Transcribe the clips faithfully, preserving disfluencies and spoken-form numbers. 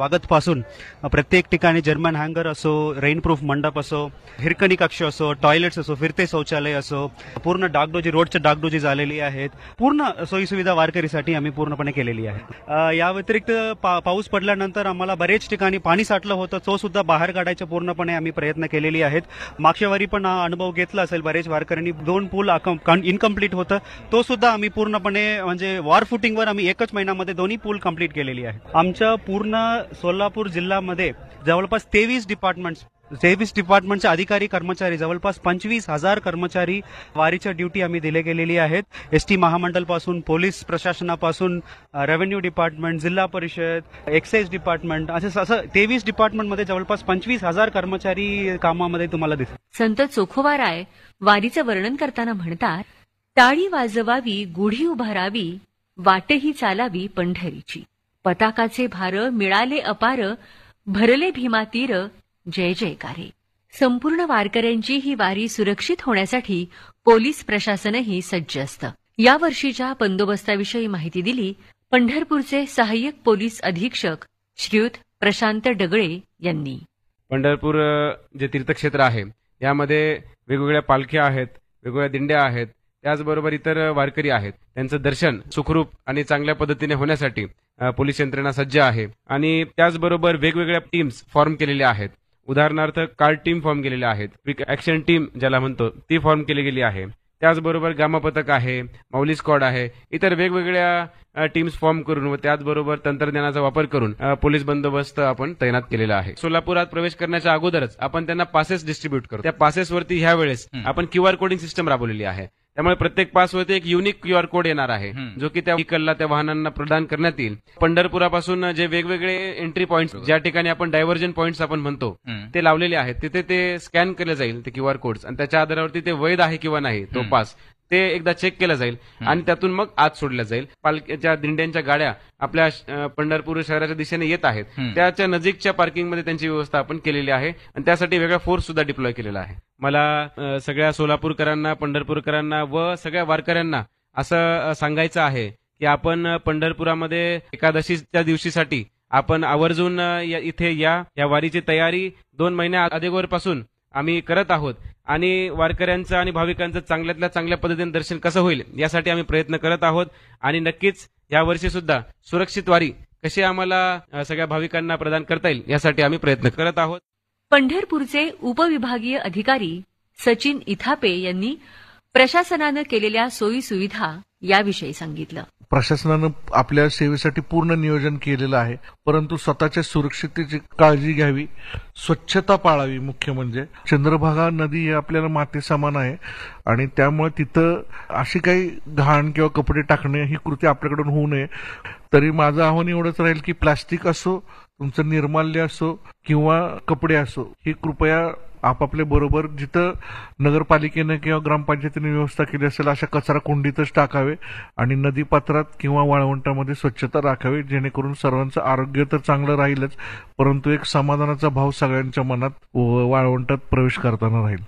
स्वागत पासून प्रत्येक ठिकाणी जर्मन हँगर असो, रेनप्रूफ मंडप असो, हिरकणी कक्ष असो, टॉयलेट्स असो, फिरते शौचालय असो, पूर्ण डागडोजी रोडच्या डागडोजी झालेली आहेत. पूर्ण सोयीसुविधा वारकरीसाठी आम्ही पूर्णपणे केलेली आहे. अ, या व्यतिरिक्त पा, पाऊस पडल्यानंतर आम्हाला बरेच ठिकाणी पाणी साठलं होतं, तो सुद्धा बाहेर काढायचा पूर्णपणे आम्ही प्रयत्न केलेली आहेत. मागच्या वारी पण हा अनुभव घेतला असेल, बरेच वारकऱ्यांनी दोन पूल इनकम्प्लीट होतं, तो सुद्धा आम्ही पूर्णपणे म्हणजे वॉर फुटिंगवर आम्ही एकच महिन्यामध्ये दोन्ही पूल कंप्लीट केलेली आहे. आमच्या पूर्ण सोलापूर जिल्ह्यामध्ये जवळपास तेवीस डिपार्टमेंट्स तेवीस डिपार्टमेंटचे अधिकारी कर्मचारी जवळपास पंचवीस हजार कर्मचारी वारीच्या ड्युटी आम्ही दिले गेलेली आहेत. एसटी महामंडळ पासून, पोलीस प्रशासनापासून, रेव्हेन्यू डिपार्टमेंट, जिल्हा परिषद, एक्साइज डिपार्टमेंट, असं असं तेवीस डिपार्टमेंटमध्ये जवळपास पंचवीस हजार कर्मचारी कामामध्ये तुम्हाला दिसतात. संत चोखोबाराय वारीचं वर्णन करताना म्हणतात, टाळी वाजवावी, गुढी उभारावी, वाटही चालावी पंढरीची. पताकाचे भार मिळाले अपार, भरले भीमातीर, जय जयकारे. संपूर्ण वारकऱ्यांची ही वारी सुरक्षित होण्यासाठी पोलीस प्रशासनही सज्ज असतं. या वर्षीच्या बंदोबस्ताविषयी माहिती दिली पंढरपूरचे सहाय्यक पोलीस अधीक्षक श्रीयुत प्रशांत डगळे यांनी. पंढरपूर जे तीर्थक्षेत्र आहे यामध्ये वेगवेगळ्या पालख्या आहेत, वेगवेगळ्या दिंड्या आहेत, त्याचबरोबर इतर वारकरी आहेत. त्यांचं दर्शन सुखरूप आणि चांगल्या पद्धतीने होण्यासाठी पोलीस यंत्रणा सज्ज आहे. आणि त्याचबरोबर वेगवेगळ्या टीम्स फॉर्म केलेल्या आहेत. उदाहरणार्थ कार्ड टीम फॉर्म केलेल्या आहेत, क्विक ऍक्शन टीम ज्याला म्हणतो ती फॉर्म केली गेली आहे. त्याचबरोबर गामा पथक आहे, माऊली स्क्वॉड आहे, इतर वेगवेगळ्या टीम्स फॉर्म करून व त्याचबरोबर तंत्रज्ञानाचा वापर करून पोलीस बंदोबस्त आपण तैनात केलेला आहे. सोलापुरात प्रवेश करण्याच्या अगोदरच आपण त्यांना पासेस डिस्ट्रीब्यूट करतो. त्या पासेसवरती ह्या वेळेस आपण क्यूआर कोडिंग सिस्टम राबवलेली आहे. त्यामुळे प्रत्येक पासवरती एक युनिक क्यूआर कोड येणार आहे, जो की त्या व्हेकलला, त्या वाहनांना प्रदान करण्यात येईल. पंढरपुरापासून जे वेगवेगळे एंट्री पॉइंट्स, ज्या ठिकाणी आपण डायव्हर्जन पॉइंट्स आपण म्हणतो, ते लावलेले आहेत. तिथे ते स्कॅन केलं जाईल ते क्यूआर कोड्स, आणि त्याच्या आधारावरती ते वैध आहे किंवा नाही तो पास ते एकदा चेक केलं जाईल आणि त्यातून मग आत सोडलं जाईल. पालख्याच्या दिंड्यांच्या गाड्या आपल्या पंढरपूर शहराच्या दिशेने येत आहेत, त्याच्या नजीकच्या पार्किंगमध्ये त्यांची व्यवस्था आपण केलेली आहे आणि त्यासाठी वेगळा फोर्स सुद्धा डिप्लॉय केलेला आहे. मला सगळ्या सोलापूरकरांना, पंढरपूरकरांना व सगळ्या वारकऱ्यांना असं सांगायचं आहे की आपण पंढरपुरामध्ये एकादशीच्या दिवशीसाठी आपण आवर्जून इथे या या वारीची तयारी दोन महिन्या अगोदरपासून आम्ही करत आहोत आणि वारकऱ्यांचं आणि भाविकांचं चांगल्यातल्या चांगल्या पद्धतीने दर्शन कसं होईल यासाठी आम्ही प्रयत्न करत आहोत. आणि नक्कीच या वर्षी सुद्धा सुरक्षित वारी कशी आम्हाला सगळ्या भाविकांना प्रदान करता येईल यासाठी आम्ही प्रयत्न करत आहोत. पंढरपूरचे उपविभागीय अधिकारी सचिन इथापे यांनी प्रशासनानं केलेल्या सोयी सुविधा याविषयी सांगितलं. प्रशासनानं आपल्या सेवेसाठी पूर्ण नियोजन केलेलं आहे, परंतु स्वतःच्या सुरक्षिततेची काळजी घ्यावी, स्वच्छता पाळावी. मुख्य म्हणजे चंद्रभागा नदी ही आपल्याला माते समान आहे आणि त्यामुळे तिथं अशी काही घाण किंवा कपडे टाकणे ही कृती आपल्याकडून होऊ नये. तरी माझं आव्हान एवढंच राहील की प्लास्टिक असो, तुमचं निर्माल्य असो किंवा कपडे असो, ही कृपया आपापल्या बरोबर जिथं नगरपालिकेनं किंवा ग्रामपंचायतीने व्यवस्था केली असेल अशा कचरा कुंडीतच टाकावे आणि नदीपात्रात किंवा वाळवंटामध्ये स्वच्छता राखावी, जेणेकरून सर्वांचं आरोग्य तर चांगलं राहीलच, परंतु एक समाधानाचा भाव सगळ्यांच्या मनात वाळवंटात प्रवेश करताना राहील.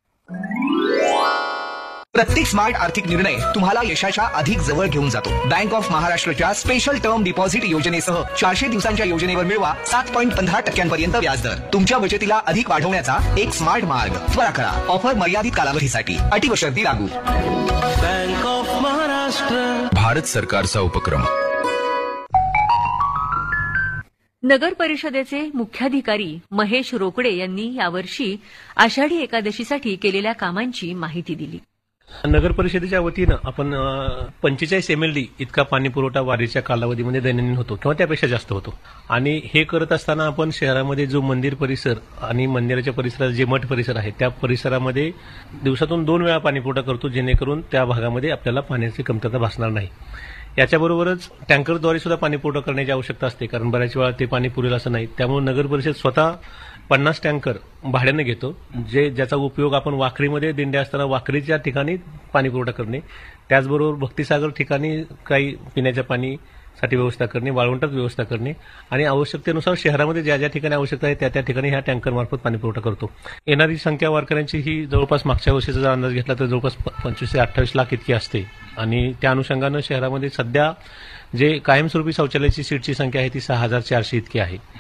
प्रत्येक स्मार्ट आर्थिक निर्णय तुम्हाला यशाच्या अधिक जवळ घेऊन जातो. बँक ऑफ महाराष्ट्रच्या स्पेशल टर्म डिपॉझिट योजनेसह चारशे दिवसांच्या योजनेवर मिळवा सात पॉईंट पंधरा टक्क्यांपर्यंत व्याजदर. तुमच्या बचतीला अधिक वाढवण्याचा एक स्मार्ट मार्ग. त्वरा करा. ऑफर मर्यादित कालावधीसाठी. अटी व शर्ती लागू. बँक ऑफ महाराष्ट्र, भारत सरकारचा उपक्रम. नगर परिषदेचे मुख्याधिकारी महेश रोकडे यांनी यावर्षी आषाढी एकादशीसाठी केलेल्या कामांची माहिती दिली. नगर परिषदेच्या वतीनं आपण पंचेचाळीस एम एल डी इतका पाणी पुरवठा वारीच्या कालावधीमध्ये दैनंदिन होतो किंवा त्यापेक्षा जास्त होतो. आणि हे करत असताना आपण शहरामध्ये जो मंदिर परिसर आणि मंदिराच्या परिसरात जे मठ परिसर आहे त्या परिसरामध्ये दिवसातून दोन वेळा पाणी पुरवठा करतो, जेणेकरून त्या भागामध्ये आपल्याला पाण्याची कमतरता भासणार नाही. याच्याबरोबरच टँकरद्वारे सुद्धा पाणी पुरवठा करण्याची आवश्यकता असते, कारण बऱ्याच वेळा ते पाणी पुरेल असं नाही. त्यामुळे नगर परिषद स्वतः पन्नास टँकर भाड्याने घेतो, जे ज्याचा उपयोग आपण वाखरीमध्ये दिंड्या असताना वाखरीच्या ठिकाणी पाणी पुरवठा करणे, त्याचबरोबर भक्तिसागर ठिकाणी काही पिण्याच्या पाणीसाठी व्यवस्था करणे, वाळवंटात व्यवस्था करणे आणि आवश्यकतेनुसार शहरामध्ये ज्या ज्या ठिकाणी आवश्यकता आहे त्या त्या ठिकाणी ह्या टँकरमार्फत पाणी पुरवठा करतो. येणारी संख्या वारकऱ्यांची ही जवळपास मागच्या वर्षीचा जर अंदाज घेतला तर जवळपास पंचवीस ते अठ्ठावीस लाख इतकी असते. आणि त्या अनुषंगानं शहरामध्ये सध्या जे कायमस्वरूपी शौचालयाची सीटची संख्या आहे ती सहा हजार चारशे इतकी आहे.